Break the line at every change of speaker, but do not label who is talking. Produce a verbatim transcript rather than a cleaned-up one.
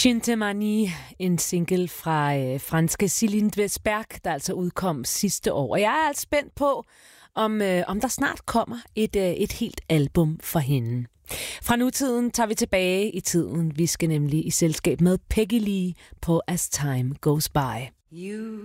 Shintemani, en single fra øh, franske Céline Dwesberg, der altså udkom sidste år. Og jeg er altså spændt på, om, øh, om der snart kommer et, øh, et helt album for hende. Fra nutiden tager vi tilbage i tiden. Vi skal nemlig i selskab med Peggy Lee på As Time Goes By. You